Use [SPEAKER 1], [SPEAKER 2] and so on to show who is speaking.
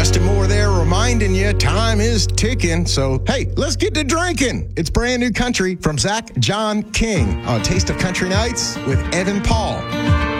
[SPEAKER 1] West and more there, reminding you time is ticking. So, hey, let's get to drinking. It's brand new country from Zach John King on Taste of Country Nights with Evan Paul.